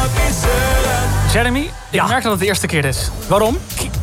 Jeremy, ik merk dat het de eerste keer is. Waarom?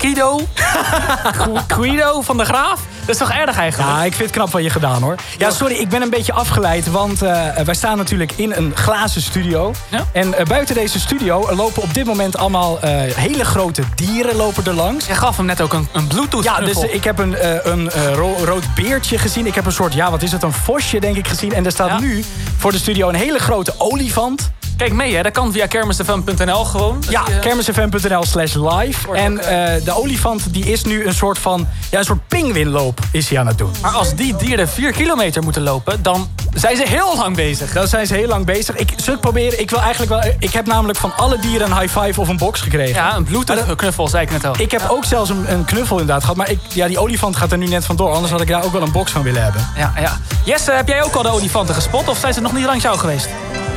Guido van der Graaf? Dat is toch erg eigenlijk? Ja, ik vind het knap van je gedaan, hoor. Ja, sorry, ik ben een beetje afgeleid. Want wij staan natuurlijk in een glazen studio. Ja? En buiten deze studio lopen op dit moment allemaal hele grote dieren lopen er langs. Jij gaf hem net ook een Bluetooth Ja, knuffel. dus ik heb een rood beertje gezien. Ik heb een soort, wat is het, een vosje denk ik gezien. En er staat nu voor de studio een hele grote olifant. Kijk mee, hè? Dat kan via kermisfm.nl gewoon. Ja, kermisfm.nl/live. En de olifant die is nu een soort van... Ja, een soort pinguïnloop is hij aan het doen. Maar als die dieren 4 kilometer moeten lopen, dan zijn ze heel lang bezig. Dan zijn ze heel lang bezig. Ik zal het proberen. Ik wil eigenlijk wel... Ik heb namelijk van alle dieren een high five of een box gekregen. Ja, een Bluetooth knuffel, zei ik net al. Ik heb ook zelfs een knuffel inderdaad gehad. Maar die olifant gaat er nu net vandoor. Anders had ik daar ook wel een box van willen hebben. Ja. Jesse, heb jij ook al de olifanten gespot? Of zijn ze nog niet langs jou geweest?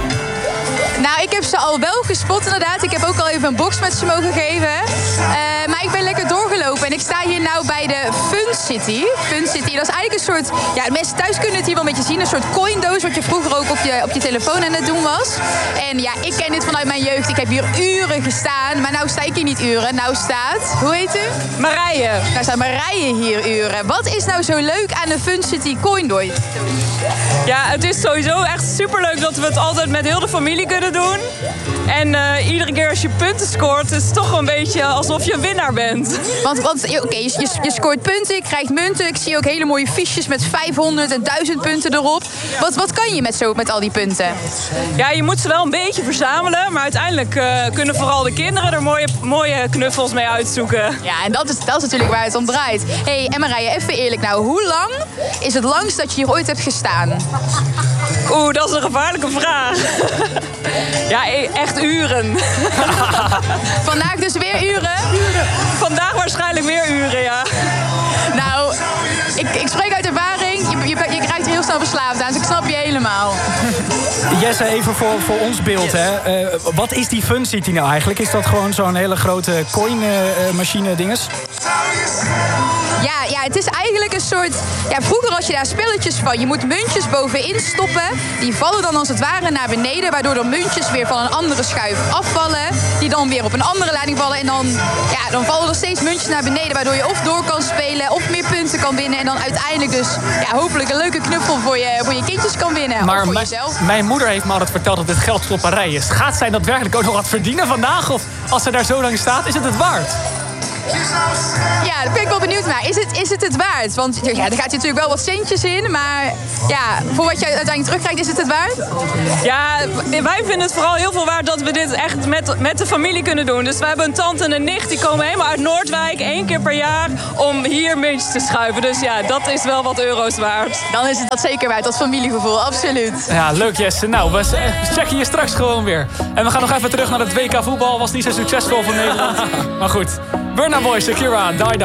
Nou, ik heb ze al wel gespot inderdaad. Ik heb ook al even een box met ze mogen geven. Maar ik ben lekker doorgelopen. En ik sta hier nou bij de Fun City. Fun City, dat is eigenlijk een soort... Ja, de mensen thuis kunnen het hier wel een beetje zien. Een soort coindoos wat je vroeger ook op je telefoon aan het doen was. En ja, ik ken dit vanuit mijn jeugd. Ik heb hier uren gestaan. Maar nou sta ik hier niet uren. Nou staat... Hoe heet u? Marije. Nou staat Marije hier uren. Wat is nou zo leuk aan de Fun City coindoos? Ja, het is sowieso echt superleuk dat we het altijd met heel de familie kunnen doen. En iedere keer als je punten scoort, is het toch een beetje alsof je een winnaar bent. Want oké, je scoort punten, je krijgt munten. Ik zie ook hele mooie fiches met 500 en 1000 punten erop. Wat kan je met al die punten? Ja, je moet ze wel een beetje verzamelen. Maar uiteindelijk kunnen vooral de kinderen er mooie knuffels mee uitzoeken. Ja, en dat is natuurlijk waar het om draait. Hey, en Marije, even eerlijk nou. Hoe lang is het langst dat je hier ooit hebt gestaan? Oeh, dat is een gevaarlijke vraag. Ja, echt uren. Vandaag dus weer uren? Vandaag waarschijnlijk weer uren, ja. Nou, ik spreek uit ervaring. Je krijgt er heel snel verslaafd aan, dus ik snap je helemaal. Jesse, even voor ons beeld, hè. Wat is die Fun City nou eigenlijk? Is dat gewoon zo'n hele grote coin-machine dinges? Ja, het is eigenlijk een soort... Ja, vroeger had je daar spelletjes van. Je moet muntjes bovenin stoppen. Die vallen dan als het ware naar beneden. Waardoor de muntjes weer van een andere schuif afvallen. Die dan weer op een andere leiding vallen. En dan vallen er steeds muntjes naar beneden. Waardoor je of door kan spelen of meer punten kan winnen. En dan uiteindelijk dus hopelijk een leuke knuffel voor je kindjes kan winnen. Maar of voor jezelf. Mijn moeder heeft me altijd verteld dat dit geldklopperij is. Gaat zij daadwerkelijk ook nog wat verdienen vandaag? Of als ze daar zo lang staat, is het waard? Ja, daar ben ik wel benieuwd naar. Is het waard? Want er gaat hier natuurlijk wel wat centjes in. Maar voor wat je uiteindelijk terugkrijgt, is het waard? Ja, wij vinden het vooral heel veel waard dat we dit echt met de familie kunnen doen. Dus we hebben een tante en een nicht, die komen helemaal uit Noordwijk 1 keer per jaar om hier muntjes te schuiven. Dus ja, dat is wel wat euro's waard. Dan is het dat zeker waard, dat familiegevoel, absoluut. Ja, leuk Jesse. Nou, we checken je straks gewoon weer. En we gaan nog even terug naar het WK voetbal. Was niet zo succesvol voor Nederland. Maar goed. Burna Boy, Shakira, Die Die.